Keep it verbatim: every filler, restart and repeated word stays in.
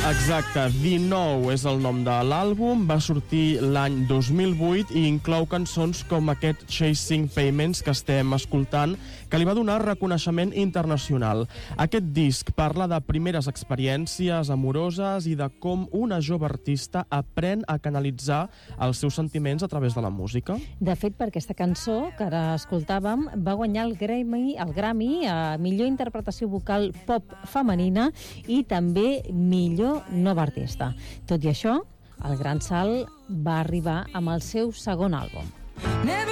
Exacte, The Nou és el nom de l'àlbum, va sortir l'any dos mil vuit i inclou cançons com aquest Chasing Payments que estem escoltant, que li va donar reconeixement internacional. Aquest disc parla de primeres experiències amoroses i de com una jove artista aprèn a canalitzar els seus sentiments a través de la música. De fet, per aquesta cançó que ara escoltàvem, va guanyar el Grammy, el Grammy a millor interpretació vocal pop femenina i també millor nova artista. Tot i això, el gran salt va arribar amb el seu segon àlbum.